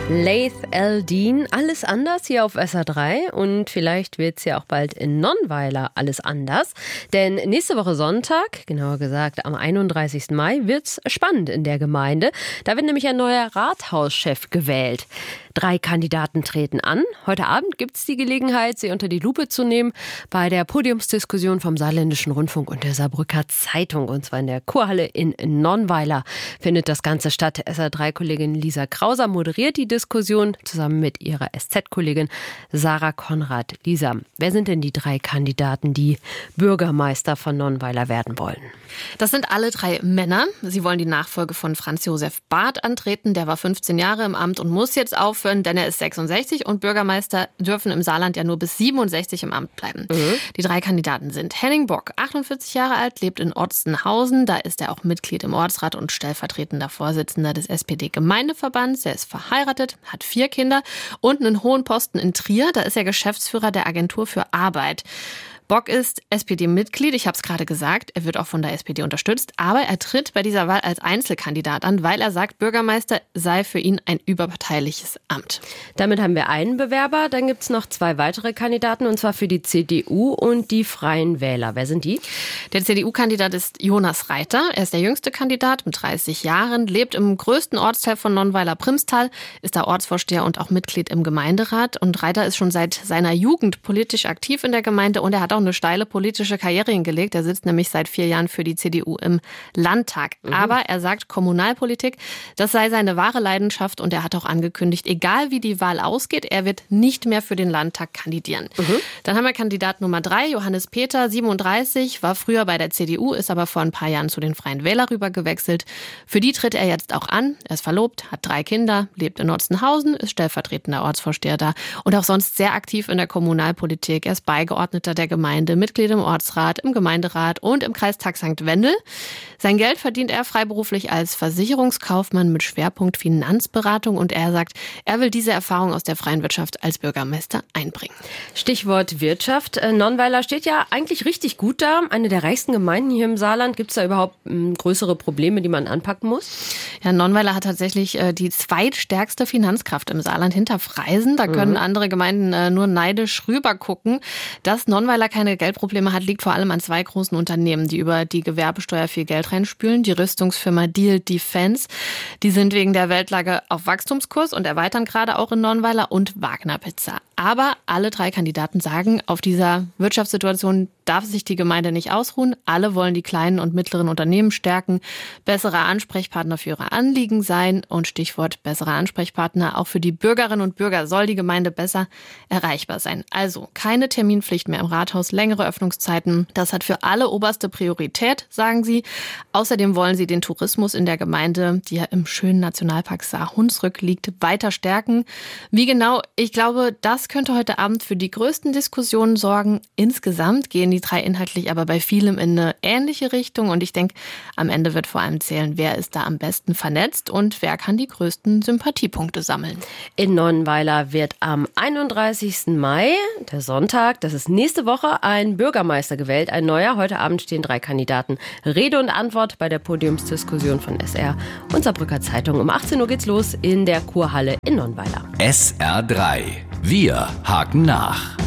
Laith Al-Deen, alles anders hier auf SR3 und vielleicht wird es ja auch bald in Nonnweiler alles anders, denn nächste Woche Sonntag, genauer gesagt am 31. Mai, wird's spannend in der Gemeinde. Da wird nämlich ein neuer Rathauschef gewählt. 3 Kandidaten treten an. Heute Abend gibt es die Gelegenheit, sie unter die Lupe zu nehmen bei der Podiumsdiskussion vom Saarländischen Rundfunk und der Saarbrücker Zeitung. Und zwar in der Kurhalle in Nonnweiler findet das Ganze statt. SR3-Kollegin Lisa Krauser moderiert die Diskussion zusammen mit ihrer SZ-Kollegin Sarah Konrad. Lisa, wer sind denn die 3 Kandidaten, die Bürgermeister von Nonnweiler werden wollen? Das sind alle 3 Männer. Sie wollen die Nachfolge von Franz Josef Barth antreten. Der war 15 Jahre im Amt und muss jetzt aufhören, denn er ist 66 und Bürgermeister dürfen im Saarland ja nur bis 67 im Amt bleiben. Die 3 Kandidaten sind Henning Bock, 48 Jahre alt, lebt in Orstenhausen. Da ist er auch Mitglied im Ortsrat und stellvertretender Vorsitzender des SPD-Gemeindeverbands. Er ist verheiratet, hat 4 Kinder und einen hohen Posten in Trier. Da ist er Geschäftsführer der Agentur für Arbeit. Bock ist SPD-Mitglied, ich habe es gerade gesagt, er wird auch von der SPD unterstützt, aber er tritt bei dieser Wahl als Einzelkandidat an, weil er sagt, Bürgermeister sei für ihn ein überparteiliches Amt. Damit haben wir einen Bewerber, dann gibt es noch 2 weitere Kandidaten, und zwar für die CDU und die Freien Wähler. Wer sind die? Der CDU-Kandidat ist Jonas Reiter, er ist der jüngste Kandidat mit 30 Jahren, lebt im größten Ortsteil von Nonnweiler-Primstal, ist da Ortsvorsteher und auch Mitglied im Gemeinderat. Und Reiter ist schon seit seiner Jugend politisch aktiv in der Gemeinde und er hat auch eine steile politische Karriere hingelegt. Er sitzt nämlich seit 4 Jahren für die CDU im Landtag. Aber er sagt, Kommunalpolitik, das sei seine wahre Leidenschaft und er hat auch angekündigt, egal wie die Wahl ausgeht, er wird nicht mehr für den Landtag kandidieren. Dann haben wir Kandidat Nummer 3, Johannes Peter, 37, war früher bei der CDU, ist aber vor ein paar Jahren zu den Freien Wähler rüber gewechselt. Für die tritt er jetzt auch an. Er ist verlobt, hat 3 Kinder, lebt in Orstenhausen, ist stellvertretender Ortsvorsteher da und auch sonst sehr aktiv in der Kommunalpolitik. Er ist Beigeordneter der Gemeinde, Mitglied im Ortsrat, im Gemeinderat und im Kreistag St. Wendel. Sein Geld verdient er freiberuflich als Versicherungskaufmann mit Schwerpunkt Finanzberatung und er sagt, er will diese Erfahrung aus der freien Wirtschaft als Bürgermeister einbringen. Stichwort Wirtschaft. Nonnweiler steht ja eigentlich richtig gut da. Eine der reichsten Gemeinden hier im Saarland. Gibt es da überhaupt größere Probleme, die man anpacken muss? Ja, Nonnweiler hat tatsächlich die zweitstärkste Finanzkraft im Saarland hinter Freisen. Da können andere Gemeinden nur neidisch rüber gucken. Dass Nonnweiler keine Geldprobleme hat, liegt vor allem an 2 großen Unternehmen, die über die Gewerbesteuer viel Geld reinspülen. Die Rüstungsfirma Diehl Defense, die sind wegen der Weltlage auf Wachstumskurs und erweitern gerade auch in Nonnweiler, und Wagner Pizza. Aber alle 3 Kandidaten sagen, auf dieser Wirtschaftssituation darf sich die Gemeinde nicht ausruhen. Alle wollen die kleinen und mittleren Unternehmen stärken, bessere Ansprechpartner für ihre Anliegen sein und Stichwort bessere Ansprechpartner, auch für die Bürgerinnen und Bürger soll die Gemeinde besser erreichbar sein. Also keine Terminpflicht mehr im Rathaus, längere Öffnungszeiten. Das hat für alle oberste Priorität, sagen sie. Außerdem wollen sie den Tourismus in der Gemeinde, die ja im schönen Nationalpark Saar-Hunsrück liegt, weiter stärken. Wie genau? Ich glaube, das könnte heute Abend für die größten Diskussionen sorgen. Insgesamt gehen die 3 inhaltlich aber bei vielem in eine ähnliche Richtung und ich denke, am Ende wird vor allem zählen, wer ist da am besten vernetzt und wer kann die größten Sympathiepunkte sammeln. In Nonnweiler wird am 31. Mai, der Sonntag, das ist nächste Woche, ein Bürgermeister gewählt, ein neuer. Heute Abend stehen 3 Kandidaten Rede und Antwort bei der Podiumsdiskussion von SR und Saarbrücker Zeitung. Um 18 Uhr geht's los in der Kurhalle in Nonnweiler. SR3. Wir haken nach.